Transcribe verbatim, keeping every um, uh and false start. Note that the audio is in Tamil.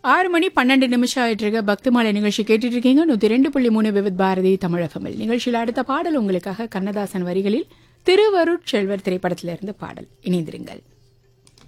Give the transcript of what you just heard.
ஆறு மணி பன்னெண்டு நிமிஷம் ஆயிட்டு இருக்க பக்தி மாலை நிகழ்ச்சி கேட்டுட்டு இருக்கீங்க. நூத்தி ரெண்டு புள்ளி மூணு விவித் பாரதி தமிழகமில். நிகழ்ச்சியில் அடுத்த பாடல் உங்களுக்காக கண்ணதாசன் வரிகளில் திருவருட் செல்வர் திரைப்படத்திலிருந்து பாடல். இணைந்திருங்கள்.